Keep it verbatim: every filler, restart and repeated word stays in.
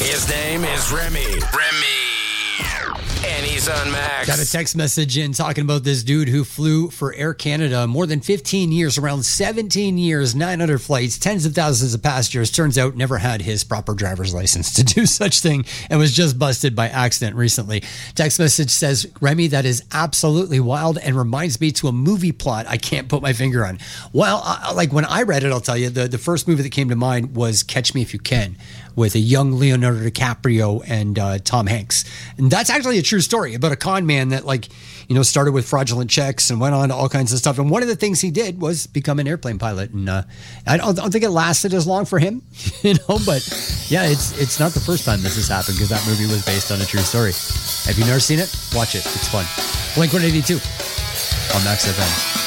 His name is Remy. Remy. And he's on Max. Got a text message in talking about this dude who flew for Air Canada more than fifteen years, around seventeen years, nine hundred flights, tens of thousands of passengers. Turns out never had his proper driver's license to do such thing and was just busted by accident recently. Text message says, Remy, that is absolutely wild and reminds me to a movie plot I can't put my finger on. Well, uh, like when I read it, I'll tell you, the, the first movie that came to mind was Catch Me If You Can, with a young Leonardo DiCaprio and uh, Tom Hanks. And that's actually a true story about a con man that, like, you know, started with fraudulent checks and went on to all kinds of stuff. And one of the things he did was become an airplane pilot. And uh, I, don't, I don't think it lasted as long for him, you know, but yeah, it's it's not the first time this has happened because that movie was based on a true story. If you've never seen it, watch it. It's fun. Blink one eighty-two on Max F M.